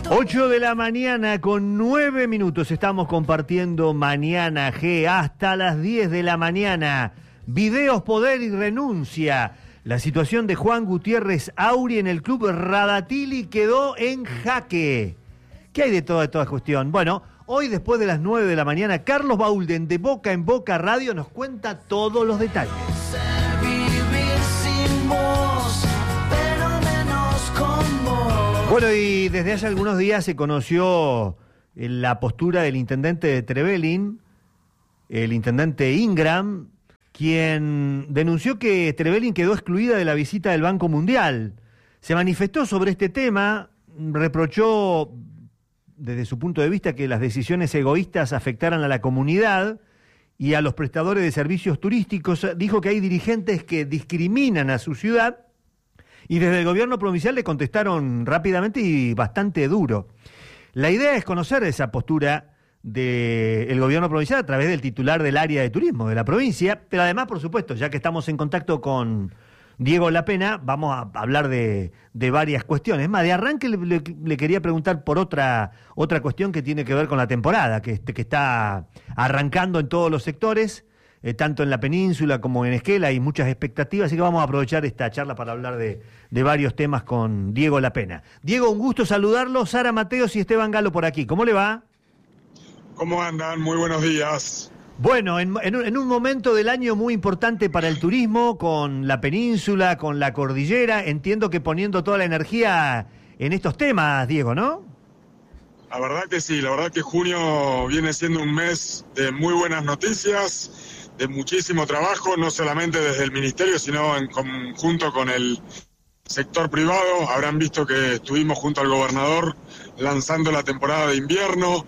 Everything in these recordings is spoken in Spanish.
8 de la mañana con 9 minutos. Estamos compartiendo Mañana G hasta las 10 de la mañana. Videos, poder y renuncia. La situación de Juan Gutiérrez Auri en el club Radatili quedó en jaque. ¿Qué hay de toda cuestión? Bueno, hoy después de las 9 de la mañana, Carlos Baulden de Boca en Boca Radio nos cuenta todos los detalles. Bueno, y desde hace algunos días se conoció la postura del intendente de Trevelin, el intendente Ingram, quien denunció que Trevelin quedó excluida de la visita del Banco Mundial. Se manifestó sobre este tema, reprochó desde su punto de vista que las decisiones egoístas afectaran a la comunidad y a los prestadores de servicios turísticos. Dijo que hay dirigentes que discriminan a su ciudad. Y desde el gobierno provincial le contestaron rápidamente y bastante duro. La idea es conocer esa postura del gobierno provincial a través del titular del área de turismo de la provincia, pero además, por supuesto, ya que estamos en contacto con Diego Lapena, vamos a hablar de varias cuestiones. Más, de arranque le quería preguntar por otra cuestión que tiene que ver con la temporada, que está arrancando en todos los sectores. Tanto en la península como en Esquel hay muchas expectativas, así que vamos a aprovechar esta charla para hablar de varios temas con Diego Lapena. Diego, un gusto saludarlo. Sara Mateos y Esteban Galo por aquí. ¿Cómo le va? ¿Cómo andan? Muy buenos días. Bueno, en un momento del año muy importante para el turismo, con la península, con la cordillera, entiendo que poniendo toda la energía en estos temas, Diego, ¿no? La verdad que sí, la verdad que junio viene siendo un mes de muy buenas noticias, de muchísimo trabajo, no solamente desde el ministerio, sino en conjunto con el sector privado. Habrán visto que estuvimos junto al gobernador lanzando la temporada de invierno,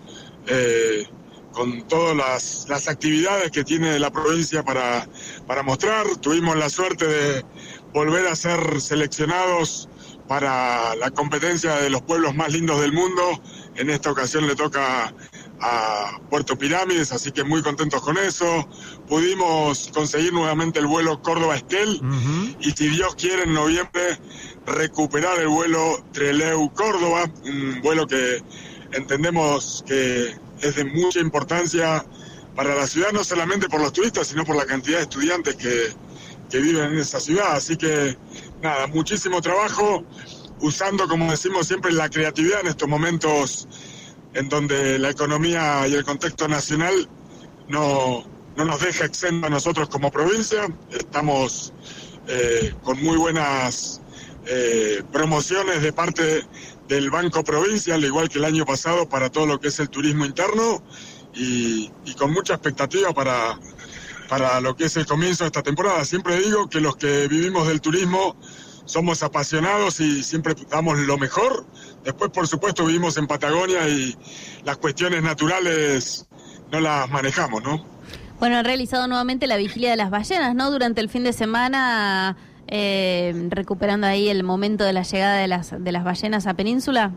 con todas las actividades que tiene la provincia para mostrar. Tuvimos la suerte de volver a ser seleccionados para la competencia de los pueblos más lindos del mundo. En esta ocasión le toca a Puerto Pirámides, así que muy contentos con eso. Pudimos conseguir nuevamente el vuelo Córdoba-Esquel, y si Dios quiere en noviembre recuperar el vuelo Trelew-Córdoba, un vuelo que entendemos que es de mucha importancia para la ciudad, no solamente por los turistas, sino por la cantidad de estudiantes que viven en esa ciudad. Así que nada, muchísimo trabajo, usando, como decimos siempre, la creatividad en estos momentos en donde la economía y el contexto nacional no nos deja exento a nosotros como provincia. Estamos con muy buenas promociones de parte del Banco Provincia, al igual que el año pasado, para todo lo que es el turismo interno, y con mucha expectativa para lo que es el comienzo de esta temporada. Siempre digo que los que vivimos del turismo somos apasionados y siempre damos lo mejor. Después, por supuesto, vivimos en Patagonia y las cuestiones naturales no las manejamos, ¿no? Bueno, han realizado nuevamente la vigilia de las ballenas, ¿no? Durante el fin de semana, recuperando ahí el momento de la llegada de las ballenas a Península.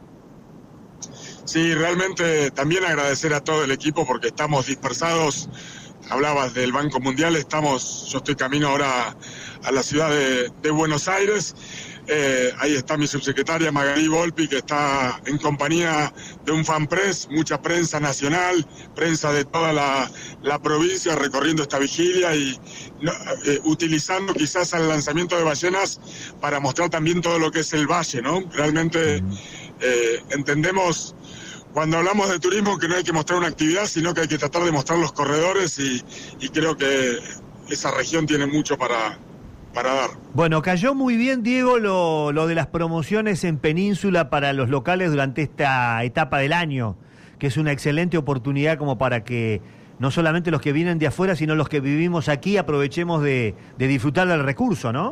Sí, realmente también agradecer a todo el equipo porque estamos dispersados. Hablabas del Banco Mundial, yo estoy camino ahora a la ciudad de Buenos Aires. Ahí está mi subsecretaria Magalí Volpi, que está en compañía de un fan press, mucha prensa nacional, prensa de toda la provincia recorriendo esta vigilia y utilizando quizás el lanzamiento de ballenas para mostrar también todo lo que es el valle, ¿no? Realmente entendemos, cuando hablamos de turismo, que no hay que mostrar una actividad, sino que hay que tratar de mostrar los corredores y creo que esa región tiene mucho para dar. Bueno, cayó muy bien, Diego, lo de las promociones en Península para los locales durante esta etapa del año, que es una excelente oportunidad como para que no solamente los que vienen de afuera, sino los que vivimos aquí aprovechemos de disfrutar del recurso, ¿no?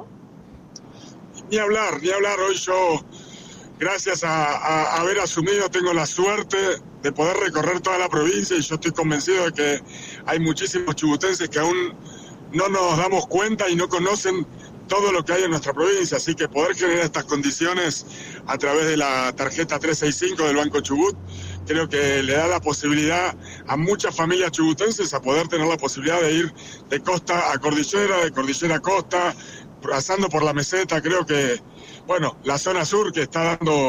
Ni hablar. Hoy yo, gracias a haber asumido, tengo la suerte de poder recorrer toda la provincia, y yo estoy convencido de que hay muchísimos chubutenses que aún no nos damos cuenta y no conocen todo lo que hay en nuestra provincia, así que poder generar estas condiciones a través de la tarjeta 365 del Banco Chubut, creo que le da la posibilidad a muchas familias chubutenses a poder tener la posibilidad de ir de costa a cordillera, de cordillera a costa, pasando por la meseta. Creo que, bueno, la zona sur, que está dando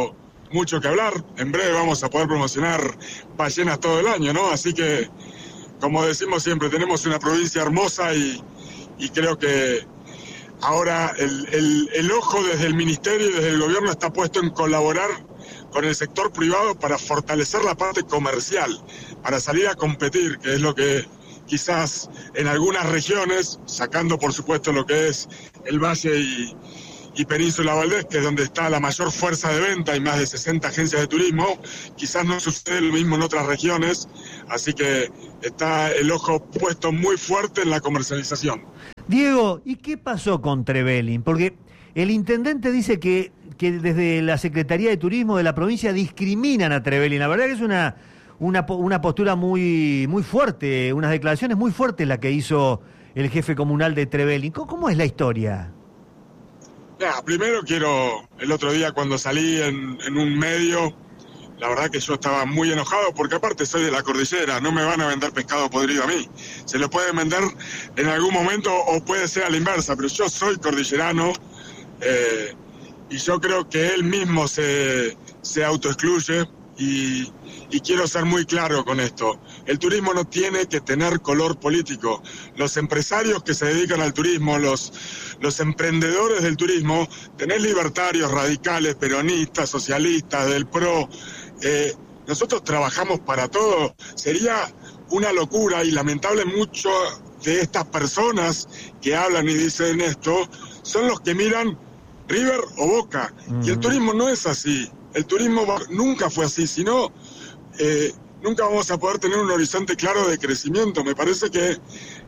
mucho que hablar. En breve vamos a poder promocionar ballenas todo el año, ¿no? Así que, como decimos siempre, tenemos una provincia hermosa y creo que ahora el ojo desde el ministerio y desde el gobierno está puesto en colaborar con el sector privado para fortalecer la parte comercial, para salir a competir, que es lo que quizás en algunas regiones, sacando por supuesto lo que es el Valle y Península Valdés, que es donde está la mayor fuerza de venta, hay más de 60 agencias de turismo, quizás no sucede lo mismo en otras regiones, así que está el ojo puesto muy fuerte en la comercialización. Diego, ¿y qué pasó con Trevelin? Porque el intendente dice que desde la Secretaría de Turismo de la provincia discriminan a Trevelin. La verdad que es una postura muy, muy fuerte, unas declaraciones muy fuertes la que hizo el jefe comunal de Trevelin. ¿Cómo es la historia? Primero el otro día cuando salí en un medio, la verdad que yo estaba muy enojado porque aparte soy de la cordillera, no me van a vender pescado podrido a mí. Se lo pueden vender en algún momento o puede ser a la inversa, pero yo soy cordillerano y yo creo que él mismo se autoexcluye y quiero ser muy claro con esto. El turismo no tiene que tener color político. Los empresarios que se dedican al turismo, los emprendedores del turismo, tenés libertarios, radicales, peronistas, socialistas, del PRO. Nosotros trabajamos para todo. Sería una locura y lamentable mucho de estas personas que hablan y dicen esto, son los que miran River o Boca. Y el turismo no es así. El turismo nunca fue así, sino nunca vamos a poder tener un horizonte claro de crecimiento. Me parece que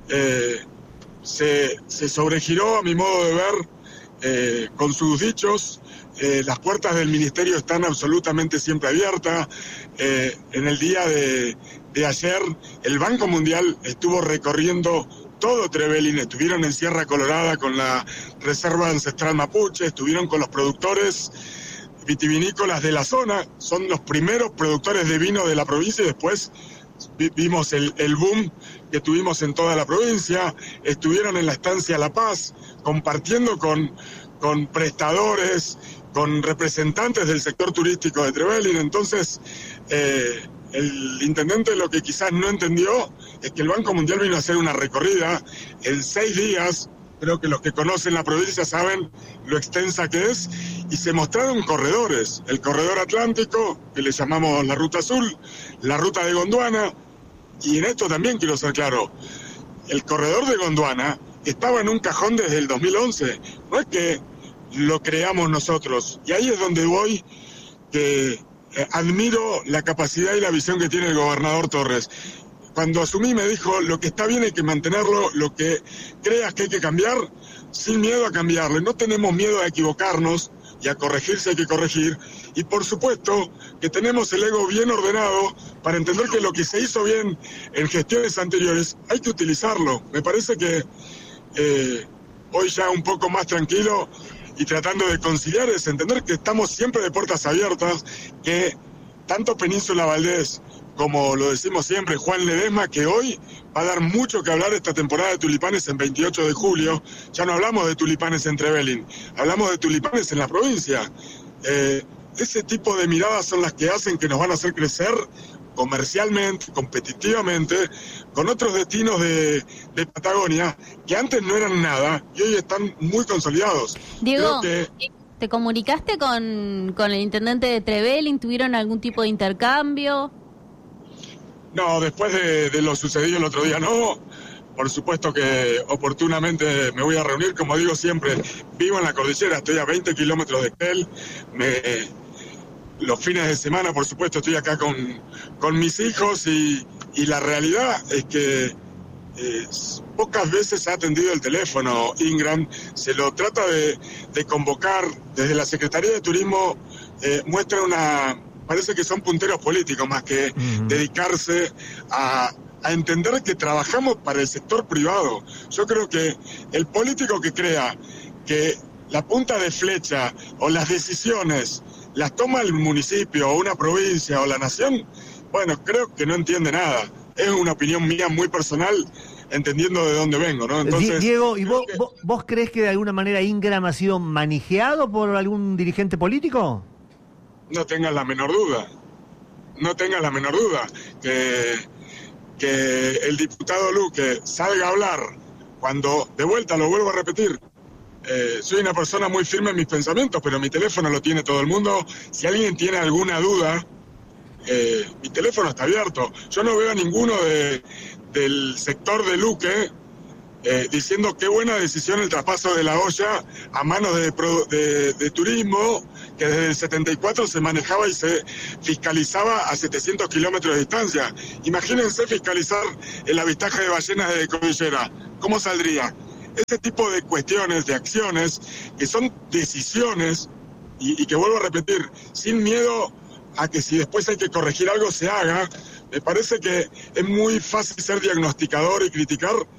se sobregiró a mi modo de ver con sus dichos. Las puertas del ministerio están absolutamente siempre abiertas. En el día de ayer el Banco Mundial estuvo recorriendo todo Trevelin, estuvieron en Sierra Colorada con la Reserva Ancestral Mapuche, estuvieron con los productores vitivinícolas de la zona, son los primeros productores de vino de la provincia y después vimos el boom que tuvimos en toda la provincia. Estuvieron en la estancia La Paz compartiendo con prestadores, con representantes del sector turístico de Trevelin. Entonces el intendente lo que quizás no entendió es que el Banco Mundial vino a hacer una recorrida en 6 días. Creo que los que conocen la provincia saben lo extensa que es, y se mostraron corredores, el corredor atlántico, que le llamamos la Ruta Azul, la Ruta de Gondwana, y en esto también quiero ser claro, el corredor de Gondwana estaba en un cajón desde el 2011, no es que lo creamos nosotros, y ahí es donde voy, que admiro la capacidad y la visión que tiene el gobernador Torres. Cuando asumí me dijo, lo que está bien hay que mantenerlo, lo que creas que hay que cambiar, sin miedo a cambiarlo. No tenemos miedo a equivocarnos y a corregir si hay que corregir. Y por supuesto que tenemos el ego bien ordenado para entender que lo que se hizo bien en gestiones anteriores hay que utilizarlo. Me parece que hoy ya un poco más tranquilo y tratando de conciliar es entender que estamos siempre de puertas abiertas, que tanto Península Valdés como lo decimos siempre, Juan Ledesma, que hoy va a dar mucho que hablar esta temporada de tulipanes en 28 de julio. Ya no hablamos de tulipanes en Trevelin, hablamos de tulipanes en la provincia. Ese tipo de miradas son las que hacen que nos van a hacer crecer comercialmente, competitivamente, con otros destinos de Patagonia que antes no eran nada y hoy están muy consolidados. Diego, ¿te comunicaste con el intendente de Trevelin? ¿Tuvieron algún tipo de intercambio? No, después de lo sucedido el otro día no. Por supuesto que oportunamente me voy a reunir, como digo siempre, vivo en la cordillera, estoy a 20 kilómetros de Esquel. Los fines de semana, por supuesto, estoy acá con mis hijos y la realidad es que pocas veces ha atendido el teléfono Ingram. Se lo trata de convocar desde la Secretaría de Turismo, parece que son punteros políticos más que dedicarse a entender que trabajamos para el sector privado. Yo creo que el político que crea que la punta de flecha o las decisiones las toma el municipio o una provincia o la nación, bueno, creo que no entiende nada. Es una opinión mía muy personal, entendiendo de dónde vengo, ¿no? Entonces, Diego, ¿y vos crees que de alguna manera Ingram ha sido manejado por algún dirigente político? no tengas la menor duda, que el diputado Luque salga a hablar cuando, de vuelta, lo vuelvo a repetir, soy una persona muy firme en mis pensamientos, pero mi teléfono lo tiene todo el mundo. Si alguien tiene alguna duda, mi teléfono está abierto. Yo no veo a ninguno del sector de Luque diciendo qué buena decisión el traspaso de La Hoya a manos de turismo, que desde el 74 se manejaba y se fiscalizaba a 700 kilómetros de distancia. Imagínense fiscalizar el avistaje de ballenas de cordillera. ¿Cómo saldría? Este tipo de cuestiones, de acciones, que son decisiones, y que vuelvo a repetir, sin miedo a que si después hay que corregir algo se haga, me parece que es muy fácil ser diagnosticador y criticar